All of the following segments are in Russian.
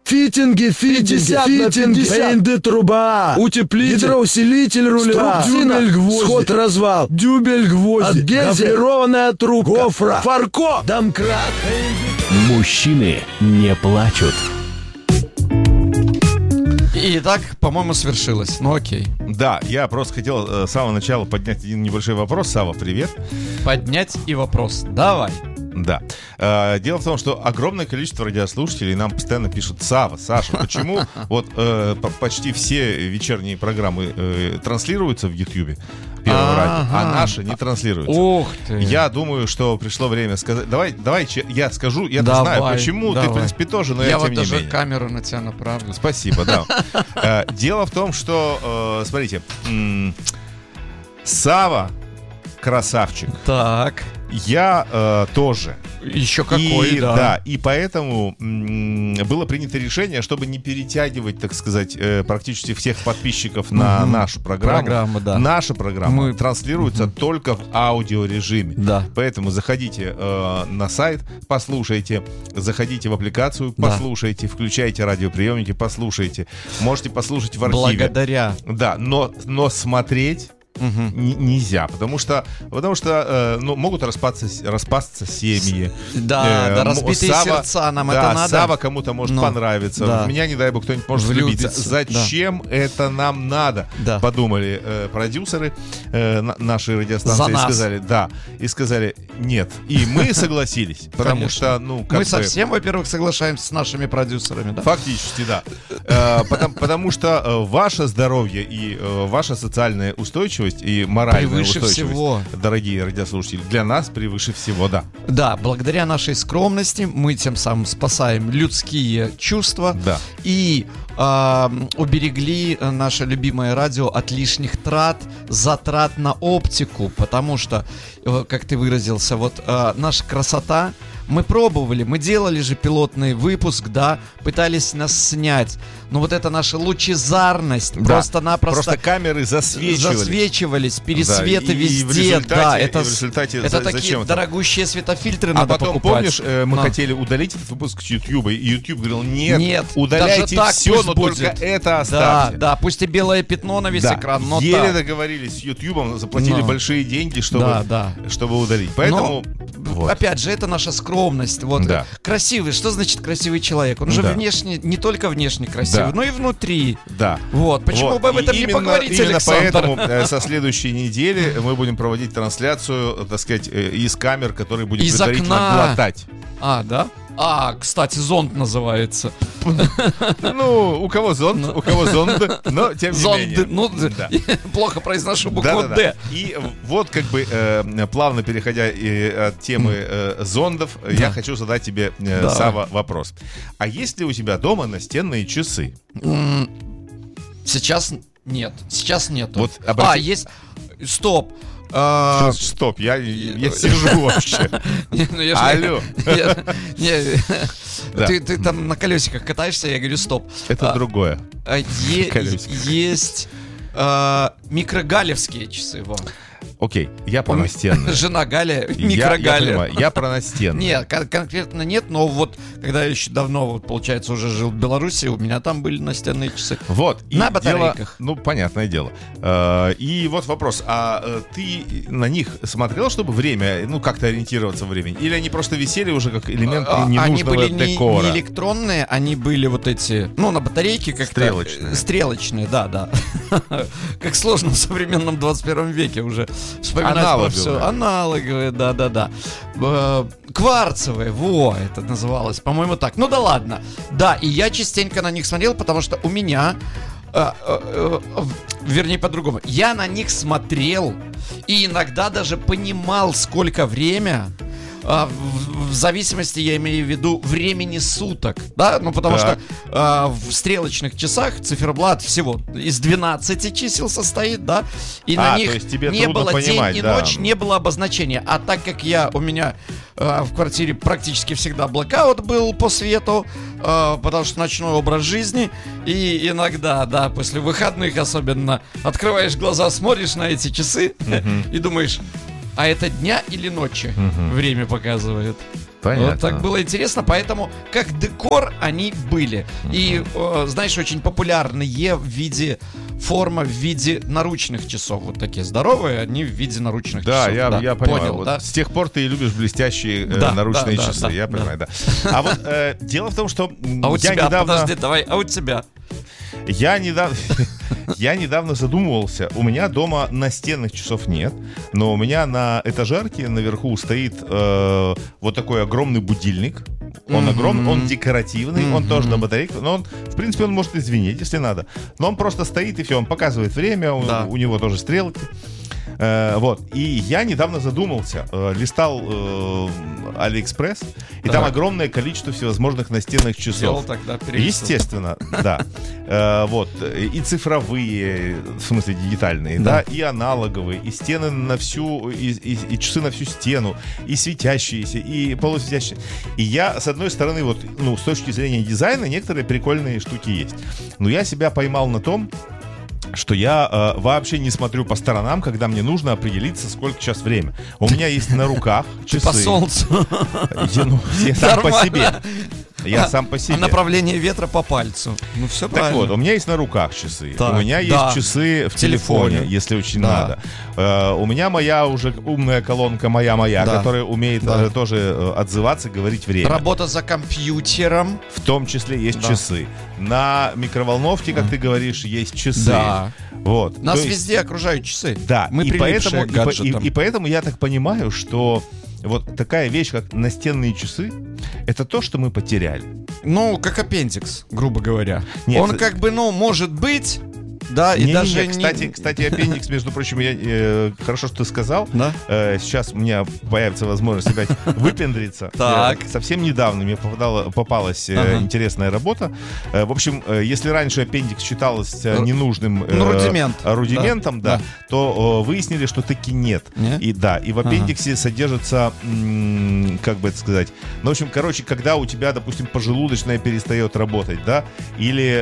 Фитинги, 50 пенды труба, утеплитель, гидроусилитель руля, дюбель гвозди, сход-развал, дюбель гвозди, гофрированная трубка, гофра, фарко, домкрат. Мужчины не плачут. Итак, по-моему, свершилось. Ну окей. Да, я просто хотел с самого начала поднять один небольшой вопрос. Сава, привет. Поднять и вопрос. Давай. Да. Дело в том, что огромное количество радиослушателей нам постоянно пишут: Сава, Саша, почему вот почти все вечерние программы транслируются в Ютьюбе Первого радио, а наши не транслируются? Ух ты. Я думаю, что пришло время сказать. Давай, я скажу, я знаю почему, ты, в принципе, тоже, но я тем не менее. Я вот даже камеру на тебя направлю. Спасибо, да. Дело в том, что, смотрите, Сава красавчик. Так. Я тоже. Еще какой, да. Да, и поэтому было принято решение, чтобы не перетягивать, так сказать, практически всех подписчиков на нашу программу. Да. Наша программа транслируется только в аудиорежиме. Да. Поэтому заходите на сайт, послушайте, заходите в аппликацию, послушайте, включайте радиоприемники, послушайте. Можете послушать в архиве. Благодаря. Да, но смотреть нельзя, потому что могут распасться семьи. Да, разбитые сердца, нам это надо. Сава кому-то может понравиться. В меня, не дай бог, кто-нибудь может влюбиться. Зачем это нам надо? Подумали продюсеры нашей радиостанции и сказали нет. И мы согласились, потому что, мы совсем, во-первых, соглашаемся с нашими продюсерами, да? Фактически, да. Потому что ваше здоровье и ваша социальная устойчивость и моральная превыше устойчивость, всего. Дорогие радиослушатели, для нас превыше всего, да. Да, благодаря нашей скромности мы тем самым спасаем людские чувства и уберегли наше любимое радио от лишних затрат на оптику, потому что, как ты выразился, вот наша красота. Мы пробовали, мы делали же пилотный выпуск, да, пытались нас снять. Но вот эта наша лучезарность просто-напросто камеры засвечивались, пересветы везде. Это такие зачем дорогущие светофильтры надо покупать. А потом, помнишь, мы хотели удалить этот выпуск с Ютьюба, и Ютьюб говорил: нет, удаляйте все, но только это оставьте. Да, пусть и белое пятно на весь экран, но еле договорились с Ютьюбом, заплатили большие деньги, чтобы удалить. Поэтому, опять же, это наша скромность. Красивый, что значит красивый человек? Он же внешне, не только внешне красивый, но и внутри. Да. Вот, почему бы об этом не поговорить, Александр? Именно поэтому со следующей недели мы будем проводить трансляцию, так сказать, из камер, которые будем предварительно глотать. Да? Кстати, зонд называется. Ну, у кого зонд, у кого зонд, но тем не менее. Плохо произношу букву «Д». И вот как бы плавно переходя от темы зондов, я хочу задать тебе, Сава, вопрос. А есть ли у тебя дома настенные часы? Сейчас нет. Сейчас нету. Вот есть. Стоп. Стоп, я сижу вообще. Алло. Ты там на колесиках катаешься, я говорю стоп. Это другое. Есть микрогалевские часы. Окей, я про настенные. Жена Галя, микрогаля. Я про настенные. Нет, конкретно нет, но вот когда я еще давно, получается, уже жил в Беларуси, у меня там были настенные часы. Вот. На батарейках. Понятное дело. И вот вопрос, а ты на них смотрел, чтобы время, как-то ориентироваться в времени? Или они просто висели уже как элемент ненужного они были декора? Не электронные, они были вот эти, на батарейке как-то. Стрелочные, да. Как сложно в современном 21 веке уже вспоминать про все. Аналоговые, да. Кварцевые, это называлось, по-моему, так. Ну да ладно. Да, и я частенько на них смотрел, потому что у меня, вернее, по-другому, я на них смотрел и иногда даже понимал, сколько время. В зависимости, я имею в виду, времени суток, да, потому что в стрелочных часах циферблат всего из 12 чисел состоит, да, и на них не было понимать, день и ночь, не было обозначения, а так как у меня в квартире практически всегда блэкаут был по свету, потому что ночной образ жизни, и иногда, после выходных особенно, открываешь глаза, смотришь на эти часы и думаешь: а это дня или ночи время показывает? Понятно. Вот так было интересно, поэтому как декор они были. И, знаешь, очень популярные в виде форма в виде наручных часов. Вот такие здоровые, они в виде наручных часов. Да, я понимаю. Вот да? С тех пор ты любишь блестящие наручные часы. Я понимаю, да. А вот дело в том, что а у тебя, подожди, давай, а у тебя? Я недавно задумывался. У меня дома настенных часов нет, но у меня на этажерке наверху стоит вот такой огромный будильник. Он огромный, он декоративный, он тоже на батарейке. Но он, в принципе, он может извинить, если надо. Но он просто стоит и все, он показывает время, у него тоже стрелки. Вот. И я недавно задумался, листал Алиэкспресс, и там огромное количество всевозможных настенных часов. Естественно, да. Вот. И цифровые, в смысле дигитальные, да, и аналоговые, и стены на всю, и часы на всю стену, и светящиеся, и полусветящиеся. И я, с одной стороны, вот, с точки зрения дизайна, некоторые прикольные штуки есть. Но я себя поймал на том, что я вообще не смотрю по сторонам, когда мне нужно определиться, сколько сейчас время. У меня есть на руках часы. Ты по солнцу. Я сам по себе. Я сам по себе. А направление ветра по пальцу. Ну, все правильно. Так вот, у меня есть на руках часы. Так, у меня есть часы в телефоне, если очень надо. У меня моя уже умная колонка моя, которая умеет тоже отзываться, говорить время. Работа за компьютером. В том числе есть часы. На микроволновке, как ты говоришь, есть часы. Да. Вот. Нас везде окружают часы. Да. Мы прилипшие к гаджетам. И поэтому я так понимаю, что вот такая вещь, как настенные часы, это то, что мы потеряли. Ну, как аппендикс, грубо говоря. Нет, он как бы, может быть... Да, и даже кстати, аппендикс, между прочим, хорошо, что ты сказал. Да? Сейчас у меня появится возможность опять выпендриться. Так. Совсем недавно мне попалась интересная работа. В общем, если раньше аппендикс считалось ненужным рудиментом, то выяснили, что таки нет. И в аппендиксе содержится, как бы это сказать, в общем, когда у тебя, допустим, поджелудочная перестает работать, да, или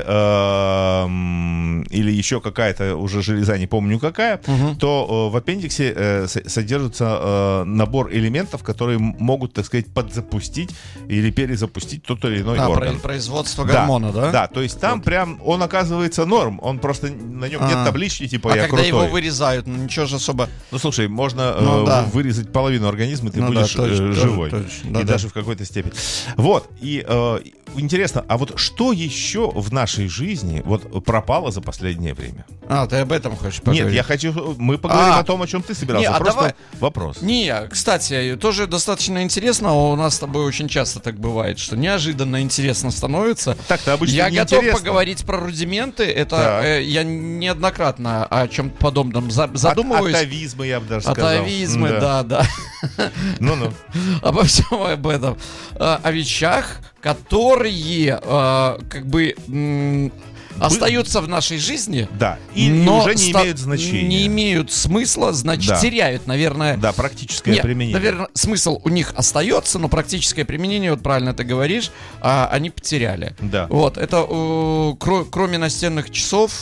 еще какая-то уже железа, не помню какая, то в аппендиксе содержится набор элементов, которые могут, так сказать, подзапустить или перезапустить тот или иной орган. Производство гормона, да? Да, то есть там прям он оказывается норм, он просто на нем нет таблички, типа я крутой. А когда его вырезают, ничего же особо... Ну, слушай, можно вырезать половину организма, ты будешь живой. И даже в какой-то степени. Вот, и интересно, а вот что еще в нашей жизни вот пропало за последнее время? Ты об этом хочешь поговорить? Нет, мы поговорим о том, о чем ты собирался. Просто вопрос. Кстати, тоже достаточно интересно, у нас с тобой очень часто так бывает, что неожиданно интересно становится. Так-то обычно я готов поговорить про рудименты, это я неоднократно о чем-то подобном задумываюсь. Атовизмы, я бы даже сказал. Атовизмы, да. Ну-ну. Обо всем об этом. О вещах, которые как бы... остаются в нашей жизни, но уже не имеют значения. Не имеют смысла, значит, теряют, наверное. Да, практическое применение. Наверное, смысл у них остается, но практическое применение, вот правильно ты говоришь, они потеряли. Да. Вот, это кроме настенных часов,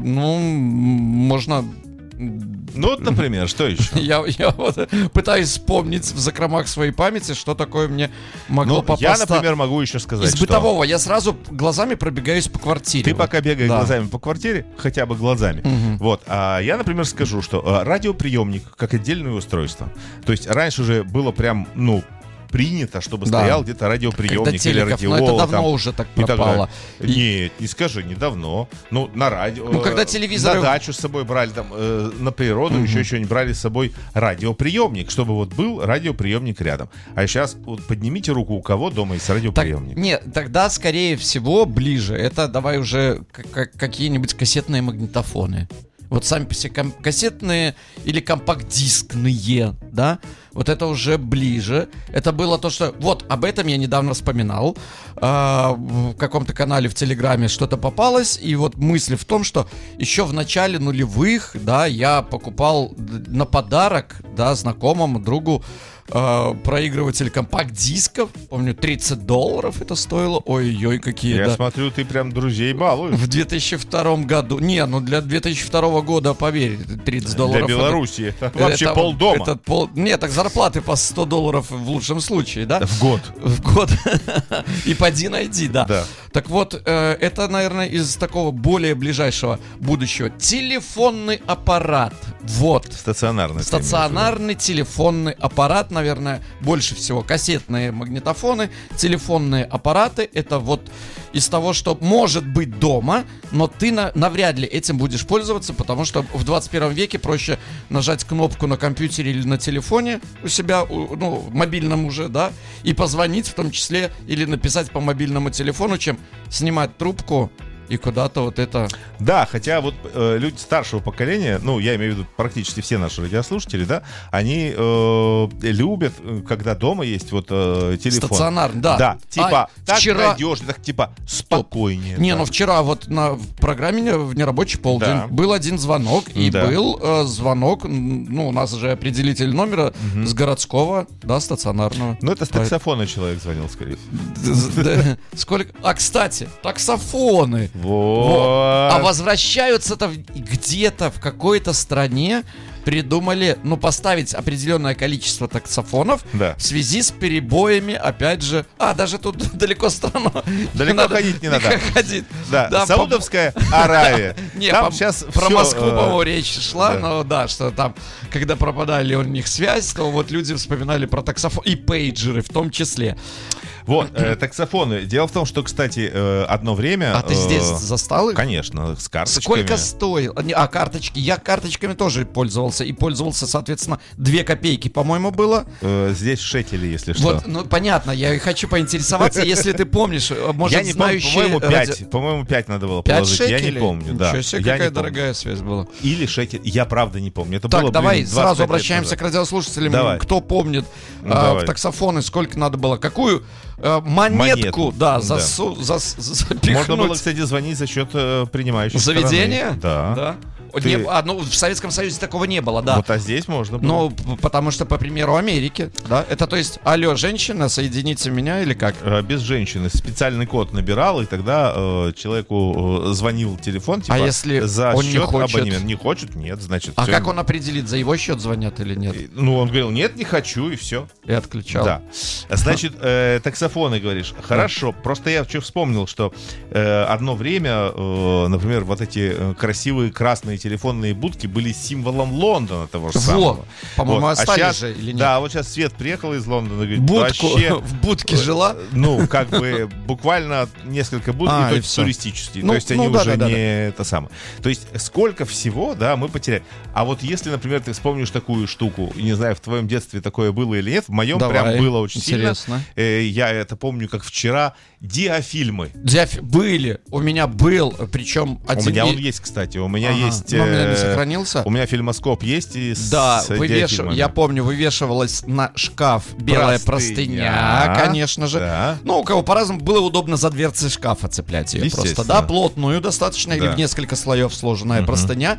можно... Ну, вот, например, что еще? Я вот пытаюсь вспомнить в закромах своей памяти, что такое мне могло попасть. Я, например, могу еще сказать, из бытового. Я сразу глазами пробегаюсь по квартире. Ты пока бегаешь глазами по квартире, хотя бы глазами. Вот. А я, например, скажу, что радиоприемник как отдельное устройство. То есть раньше же было прям, принято, чтобы стоял где-то радиоприемник или радиол. Но это давно уже так пропало. Нет, не скажи, недавно. На радио. Когда телевизор... На дачу с собой брали, там, на природу еще что-нибудь брали с собой радиоприемник, чтобы вот был радиоприемник рядом. А сейчас поднимите руку, у кого дома есть радиоприемник. Нет, тогда, скорее всего, ближе. Это давай уже какие-нибудь кассетные магнитофоны. Вот сами по себе кассетные или компакт-дискные, да, вот это уже ближе. Это было то, что... Вот, об этом я недавно вспоминал. В каком-то канале в Телеграме что-то попалось, и вот мысль в том, что еще в начале нулевых, да, я покупал на подарок, да, знакомому, другу проигрыватель компакт-дисков. Помню, $30 это стоило. Ой-ой, какие. Я смотрю, ты прям друзей балуешь. В 2002 году. Не, ну для 2002 года, поверь, $30. Для Беларуси это вообще полдома. Нет, так зарплаты по $100 в лучшем случае, да? В год. В год. И поди найди, да. Так вот, это, наверное, из такого более ближайшего будущего. Телефонный аппарат. Вот. Стационарный телефонный аппарат, наверное, больше всего. Кассетные магнитофоны, телефонные аппараты. Это вот из того, что может быть дома, но ты навряд ли этим будешь пользоваться, потому что в 21 веке проще нажать кнопку на компьютере или на телефоне у себя, ну, мобильном уже, да, и позвонить в том числе, или написать по мобильному телефону, чем снимать трубку и куда-то вот это... Да, хотя вот люди старшего поколения, ну, я имею в виду практически все наши радиослушатели, да, они любят, когда дома есть вот телефон. Стационарный, да. Да, типа, так вчера... надежно, так типа спокойнее. Не, ну вчера вот в программе в нерабочий полдень был один звонок, и был звонок, ну, у нас же определитель номера с городского, да, стационарного. Ну, это с таксофона человек звонил, скорее всего. Сколько... А, кстати, таксофоны. Вот. А возвращаются-то где-то в какой-то стране, придумали, ну, поставить определенное количество таксофонов в связи с перебоями, опять же. Даже тут далеко страна. Далеко ходить не надо. Да, Саудовская Аравия. Там сейчас про Москву, по-моему, речь шла, но да, что там, когда пропадали у них связь, то вот люди вспоминали про таксофон и пейджеры в том числе. Вот, таксофоны. Дело в том, что, кстати, одно время... А ты здесь застал их? Конечно, с карточками. Сколько стоил? Карточки. Я карточками тоже пользовался. И пользовался, соответственно, 2 копейки, по-моему, было. Здесь шекели, если что. Вот, ну, понятно. Я хочу поинтересоваться, если ты помнишь, может, я не помню, по-моему, 5 надо было положить. 5 шекелей? Я не помню, да. Ничего себе, какая дорогая связь была. Или шекель. Я правда не помню. Это так, было, давай сразу обращаемся к радиослушателям. Давай. Кто помнит в таксофоны, сколько надо было, какую... монетку, да, запихнуть. Можно было, кстати, звонить за счет принимающей заведения? Стороны. Да. Ну, в Советском Союзе такого не было, да. Вот, а здесь можно было. Ну, потому что, по примеру, Америки, да. Это, то есть, алло, женщина, соедините меня или как? Без женщины. Специальный код набирал, и тогда человеку звонил телефон, типа, если за он счет не хочет? абонемента. Не хочет? Нет, значит. А как он определит, за его счет звонят или нет? Ну, он говорил, нет, не хочу, и все. И отключал. Да. Значит, таксофоны, говоришь. Хорошо. Просто я вспомнил, что одно время, например, вот эти красивые красные телефонные будки были символом Лондона того же самого. По-моему, остались же или нет? Да, вот сейчас Свет приехала из Лондона, говорит, вообще... В будке жила? Ну, как бы буквально несколько будок, то есть туристические. То есть они уже не это самое. То есть сколько всего, да, мы потеряли. А вот если, например, ты вспомнишь такую штуку, не знаю, в твоем детстве такое было или нет, в моем прям было очень сильно. Я это помню, как вчера. Диафильмы. Были. У меня был, причем один... У меня он есть, кстати. У меня есть... Но у меня не сохранился. У меня фильмоскоп есть и да, я помню, вывешивалась на шкаф белая простыня, конечно же. Да. Ну, у кого по-разному было удобно за дверцей шкафа цеплять ее просто. Да, плотную достаточно, или в несколько слоев сложенная простыня.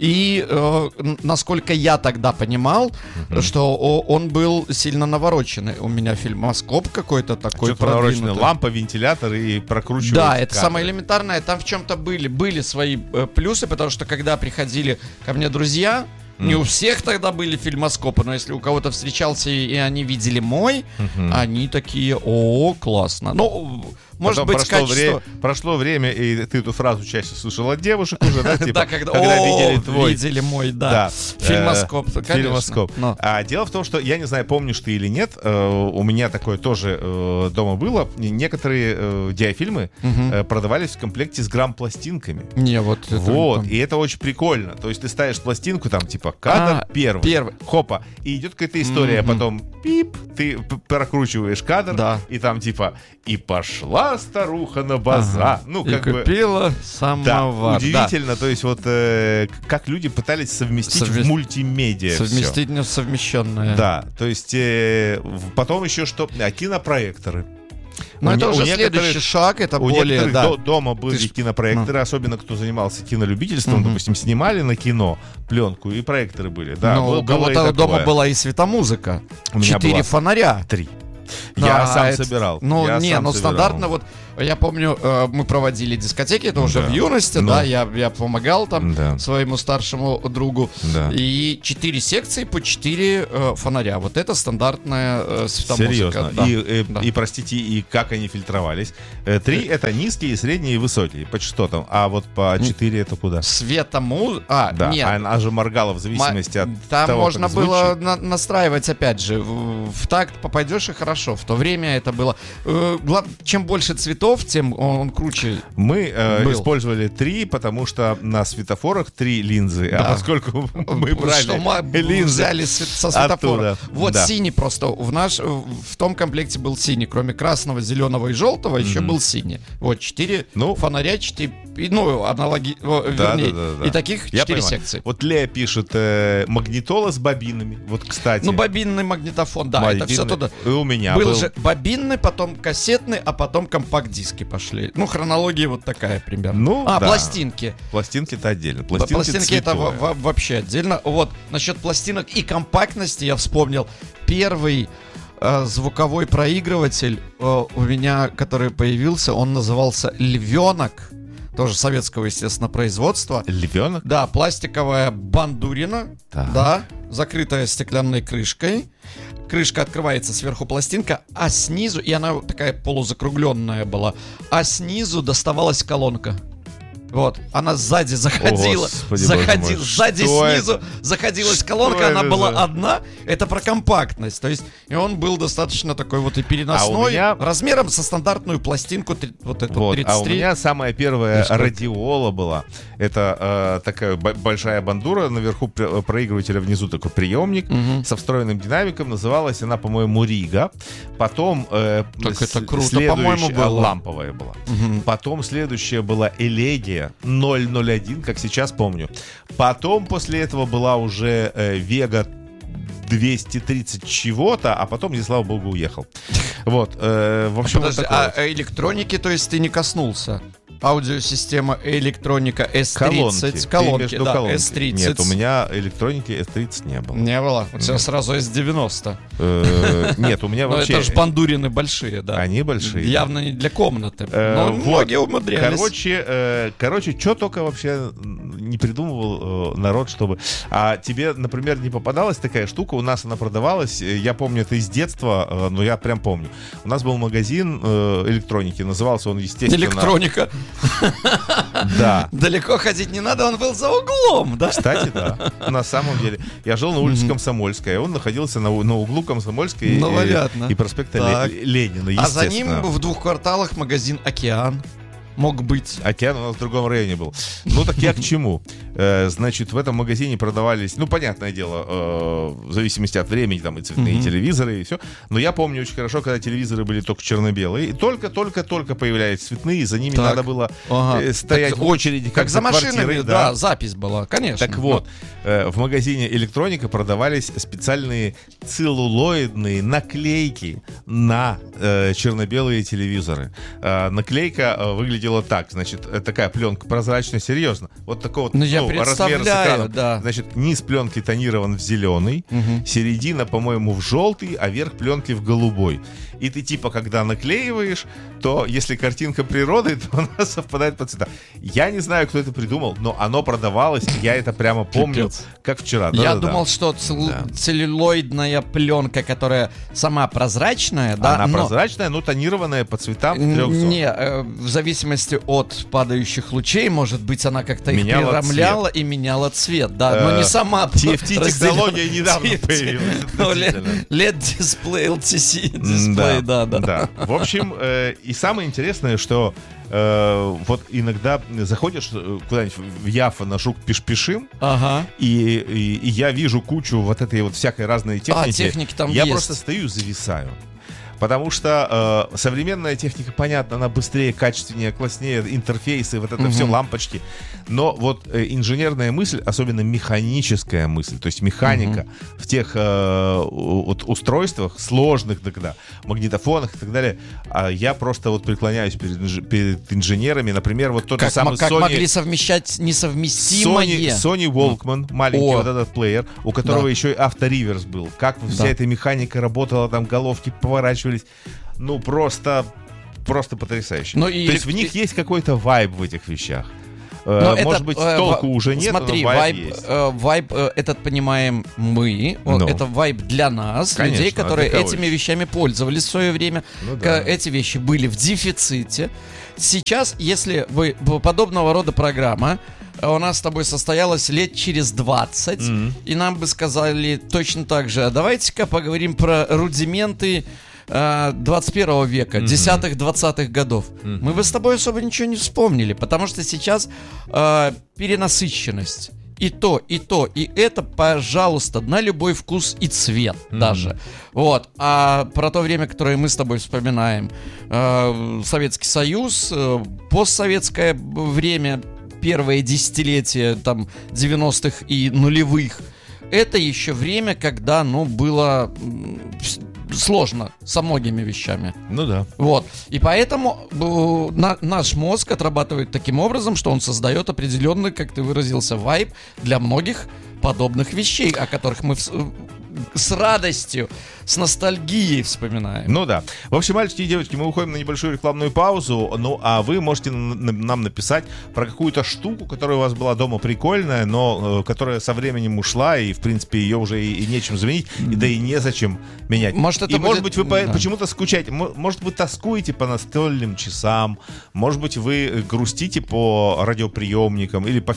И насколько я тогда понимал, что он был сильно навороченный. У меня фильмоскоп какой-то такой продвинутый. Лампа, вентилятор и прокручивать. Да, это самое элементарное. Там в чем-то были свои плюсы, потому что когда приходили ко мне друзья, не у всех тогда были фильмоскопы, но если у кого-то встречался и они видели мой, они такие, классно. Ну, может быть, прошло время, и ты эту фразу чаще слышал от девушек уже, да? Да, когда видели твой. Видели мой, да. Фильмоскоп, фильмоскоп. А дело в том, что, я не знаю, помнишь ты или нет, у меня такое тоже дома было. Некоторые диафильмы продавались в комплекте с грамм-пластинками. Вот, и это очень прикольно. То есть ты ставишь пластинку, там, типа, кадр первый. Хопа. И идет какая-то история, а потом пип, ты прокручиваешь кадр, и там, типа, и пошла старуха на базар. Ну, как купила самовар. Да, удивительно, то есть вот как люди пытались совместить в мультимедиа совместить совмещенное. Да, то есть потом еще что? Кинопроекторы. Но это уже следующий шаг, это у более... некоторых дома были кинопроекторы, особенно кто занимался кинолюбительством, допустим, снимали на кино пленку, и проекторы были. Да, у кого-то дома была и светомузыка. 4 фонаря. 3. Я сам собирал. Стандартно вот, я помню, мы проводили дискотеки, это уже в юности, да, я помогал там своему старшему другу. И 4 секции по 4 фонаря. Вот это стандартная светомузыка. Серьезно. Да. И, простите, и как они фильтровались? 3 это низкие, средние и высокие по частотам. А вот по 4 это куда? Нет. Она же моргала в зависимости от там того, можно как было настраивать, опять же, в такт попадешь и хорошо. В то время это было... Чем больше цветов, тем он круче. Мы использовали 3, потому что на светофорах 3 линзы. А поскольку мы брали линзы, взяли со светофора. Оттуда. Вот синий просто. В том комплекте был синий. Кроме красного, зеленого и желтого, еще был синий. Вот 4 фонаря, 4... и таких 4 секции. Вот Лея пишет магнитола с бобинами. Вот, кстати. Бобинный магнитофон, да, это все туда. И у меня был же бобинный, потом кассетный, а потом компакт-диски пошли. Хронология вот такая примерно. Пластинки. Пластинки-то отдельно. Пластинки это вообще отдельно. Вот, насчет пластинок и компактности я вспомнил. Первый звуковой проигрыватель у меня, который появился, он назывался «Львенок». Тоже советского, естественно, производства. Львенок? Да, пластиковая бандурина. Да, закрытая стеклянной крышкой. Крышка открывается, сверху пластинка, а снизу, и она такая полузакругленная была, а снизу доставалась колонка. Вот, она сзади заходила, сзади снизу заходилась колонка, она была одна, это про компактность, то есть, и он был достаточно такой вот и переносной, размером со стандартную пластинку, вот эту 33. А у меня самая первая радиола была, это такая большая бандура, наверху проигрывателя, внизу такой приемник со встроенным динамиком, называлась она, по-моему, Рига, потом следующая, ламповая была, потом следующая была Элегия, 001, как сейчас помню. Потом после этого была уже Вега 230 чего-то, а потом, не слава богу, уехал. Вот, в общем, подожди, электроники, то есть ты не коснулся? Аудиосистема электроника S30. Колонки, да, S30. Нет, у меня электроники S30 не было. Не было? У тебя сразу S90. Нет, у меня вообще... Но это же бандурины большие, да. Они большие. Явно не для комнаты. Но многие умудрялись. Короче, что только вообще не придумывал народ, чтобы... А тебе, например, не попадалась такая штука, у нас она продавалась, я помню это из детства, но я прям помню. У нас был магазин электроники, назывался он, естественно... Электроника. Да. Далеко ходить не надо, он был за углом, да? Кстати, да. На самом деле. Я жил на улице Комсомольская, он находился на углу Комсомольской и проспекта Ленина, естественно. А за ним в 2 кварталах магазин «Океан». Мог быть. Океан у нас в другом районе был. Ну так я к чему? Значит, в этом магазине продавались, ну, понятное дело, в зависимости от времени, там и цветные телевизоры, и все. Но я помню очень хорошо, когда телевизоры были только черно-белые, и только появлялись цветные, за ними надо было стоять в очереди, как за машинами, да, запись была, конечно. Так вот, в магазине электроника продавались специальные целлулоидные наклейки на черно-белые телевизоры. Наклейка выглядела так, значит, такая пленка прозрачная, серьезно. Вот такого размера с экраном. Да. Значит, низ пленки тонирован в зеленый, середина, по-моему, в желтый, а верх пленки в голубой. И ты типа, когда наклеиваешь, то если картинка природы, то она совпадает по цветам. Я не знаю, кто это придумал, но оно продавалось, я это прямо помню, как вчера. Я думал, что целлюлоидная пленка, которая сама прозрачная, да? Она прозрачная, но тонированная по цветам в 3 зон. Не, в зависимости от падающих лучей, может быть, она как-то их преломляла и меняла цвет, да, но не сама. TFT-технология недавно появилась. LED-дисплей, LTC дисплей. Да. В общем, и самое интересное, что вот иногда заходишь куда-нибудь в Яфа на Жук Пиш-Пишим, и я вижу кучу вот этой вот всякой разной техники. Техники там я есть. просто стою и зависаю. Потому что современная техника, понятно, она быстрее, качественнее, класснее, интерфейсы, вот это все, лампочки. Но вот инженерная мысль, особенно механическая мысль, то есть механика в тех вот устройствах сложных тогда, магнитофонах и так далее, я просто вот преклоняюсь перед инженерами. Например, вот тот же самый как Sony... могли совмещать несовместимое. Sony Walkman, маленький вот этот плеер, у которого еще и автореверс был. Как вся эта механика работала, там головки поворачивались. Ну, просто потрясающе. То есть в них есть какой-то вайб в этих вещах. Может быть, толку уже нет, смотри, но вайб есть. Вайб этот понимаем мы. Это вайб для нас, конечно, людей, которые этими вещами пользовались в свое время. Эти вещи были в дефиците. Сейчас, если вы подобного рода программа у нас с тобой состоялась лет через 20, и нам бы сказали точно так же: а давайте-ка поговорим про рудименты 21 века, 10-20-х годов. Мы бы с тобой особо ничего не вспомнили, потому что сейчас перенасыщенность. И то, и это, пожалуйста, на любой вкус и цвет даже. Вот. А про то время, которое мы с тобой вспоминаем, Советский Союз, постсоветское время, первое десятилетие там 90-х и нулевых, это еще время, когда, было сложно со многими вещами. Ну да. Вот. И поэтому наш мозг отрабатывает таким образом, что он создает определенный, как ты выразился, вайб для многих подобных вещей, о которых мы с радостью, с ностальгией вспоминаем. Ну да. В общем, мальчики и девочки, мы уходим на небольшую рекламную паузу. Ну, а вы можете нам написать про какую-то штуку, которая у вас была дома прикольная, но которая со временем ушла, и, в принципе, ее уже и нечем заменить, да и незачем менять. Может быть, вы почему-то скучаете. Может, вы тоскуете по настольным часам. Может быть, вы грустите по радиоприемникам или по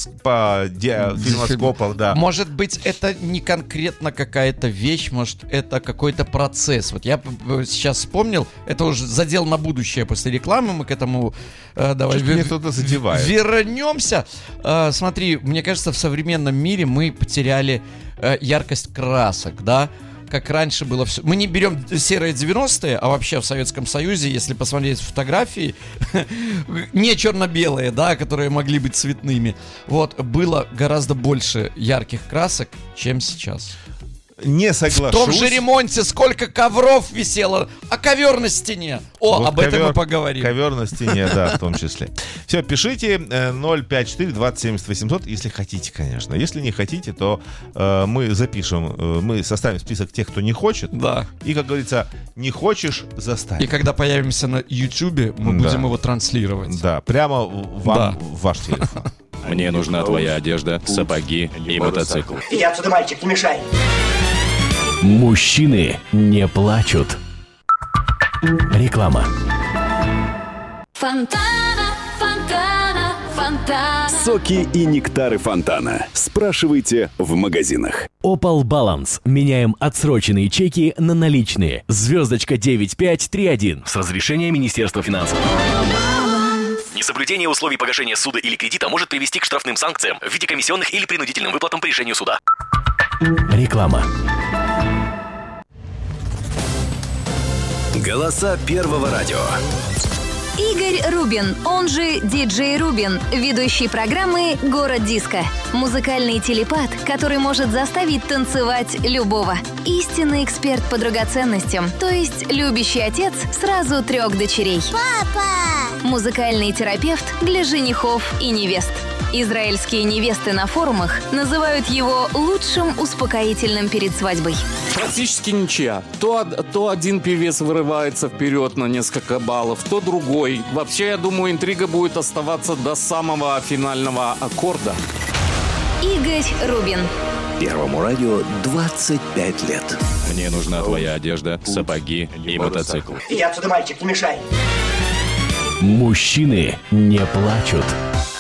фильмоскопам, да. Может быть, это не конкретно какая-то вещь, может, это какой-то процесс. Вот я сейчас вспомнил, это уже задел на будущее после рекламы, мы к этому давай кто-то задевает. Вернемся. Смотри, мне кажется, в современном мире мы потеряли яркость красок, да? Как раньше было все. Мы не берем серые 90-е, а вообще в Советском Союзе, если посмотреть фотографии, не черно-белые, да, которые могли быть цветными, вот, было гораздо больше ярких красок, чем сейчас. Не соглашусь. В том же ремонте сколько ковров висело, а ковер на стене. Вот об этом мы поговорим. Ковер на стене, да, в том числе. Все, пишите 054-2070-800, если хотите, конечно. Если не хотите, то мы запишем, мы составим список тех, кто не хочет. Да. И, как говорится, не хочешь, заставь. И когда появимся на YouTube, мы будем его транслировать. Да, прямо вам в ваш телефон. Мне нужна твоя одежда, сапоги и мотоцикл. Иди отсюда, мальчик, не мешай. Мужчины не плачут. Реклама. Фонтана, фонтана, фонтана. Соки и нектары фонтана. Спрашивайте в магазинах. Opal Balance. Меняем отсроченные чеки на наличные. Звездочка 9531. С разрешения Министерства финансов. Несоблюдение условий погашения суда или кредита может привести к штрафным санкциям в виде комиссионных или принудительным выплатам по решению суда. Реклама. Голоса Первого радио. Игорь Рубин, он же диджей Рубин, ведущий программы «Город Диско». Музыкальный телепат, который может заставить танцевать любого. Истинный эксперт по драгоценностям, то есть любящий отец сразу 3 дочерей. Папа! Музыкальный терапевт для женихов и невест. Израильские невесты на форумах называют его лучшим успокоительным перед свадьбой. Практически ничья. То один певец вырывается вперед на несколько баллов, то другой. Вообще, я думаю, интрига будет оставаться до самого финального аккорда. Игорь Рубин. Первому радио 25 лет. Мне нужна твоя одежда, сапоги и мотоцикл. Иди отсюда, мальчик, не мешай. Мужчины не плачут.